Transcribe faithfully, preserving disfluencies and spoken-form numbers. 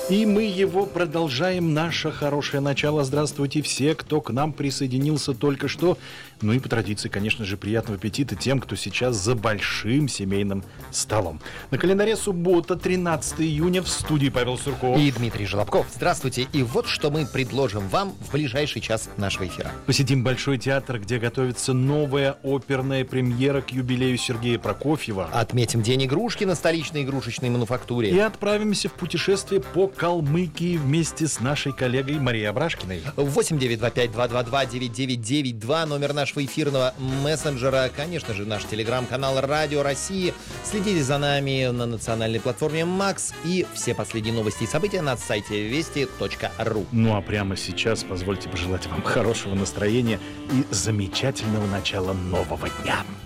И мы его продолжаем, наше хорошее начало. Здравствуйте все, кто к нам присоединился только что. Ну и по традиции, конечно же, приятного аппетита тем, кто сейчас за большим семейным столом. На календаре суббота, тринадцатого июня, в студии Павел Сурков и Дмитрий Желобков. Здравствуйте. И вот что мы предложим вам в ближайший час нашего эфира. Посетим Большой театр, где готовится новая оперная премьера к юбилею Сергея Прокофьева. Отметим День игрушки на столичной игрушечной мануфактуре. И отправимся в путешествие по Калмыкии вместе с нашей коллегой Марией Абрашкиной. восемь девять два пять два два два девять девять девять два, номер нашего эфирного мессенджера. Конечно же, наш телеграм-канал Радио России. Следите за нами на национальной платформе Макс. И все последние новости и события на сайте вести точка ру. Ну а прямо сейчас позвольте пожелать вам хорошего настроения и замечательного начала нового дня.